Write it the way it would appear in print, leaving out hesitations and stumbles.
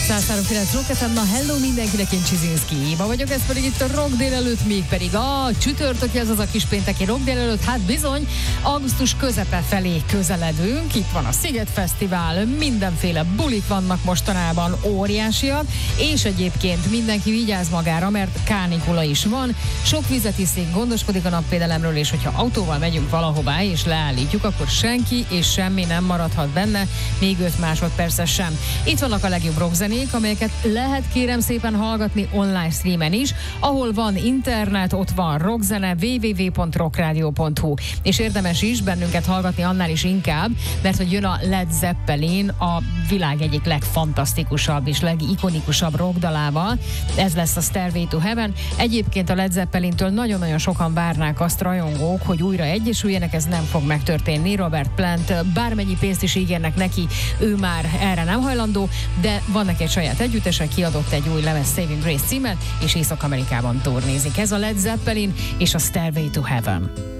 103.9 Rock FM, na hello mindenkinek, én Csizinszki Éva vagyok, ez pedig itt a Rock délelőtt, mégpedig a csütörtöki, azaz a kispénteki Rock délelőtt. Hát bizony, augusztus közepe felé közeledünk, itt van a Sziget Fesztivál, mindenféle bulik vannak mostanában, óriásiak, és egyébként mindenki vigyáz magára, mert kánikula is van, sok vizet iszik, gondoskodik a napvédelemről, és hogyha autóval megyünk valahová és leállítjuk, akkor senki és semmi nem maradhat benne, még 5 másodperce sem. Itt vannak a legjobb rockzenék, amelyeket lehet kérem szépen hallgatni online streamen is, ahol van internet, ott van rockzene, www.rockradio.hu, és érdemes is bennünket hallgatni annál is inkább, mert hogy jön a Led Zeppelin a világ egyik legfantasztikusabb és legikonikusabb rockdalával, ez lesz a Stairway to Heaven. Egyébként a Led Zeppelintől nagyon-nagyon sokan várnák azt, rajongók, hogy újra egyesüljenek, ez nem fog megtörténni. Robert Plant bármennyi pénzt is ígérnek neki, ő már erre nem hajlandó, de van neki egy saját együttese, kiadott egy új lemez, Saving Grace címet, és Észak-Amerikában turnézik. Ez a Led Zeppelin és a Stairway to Heaven.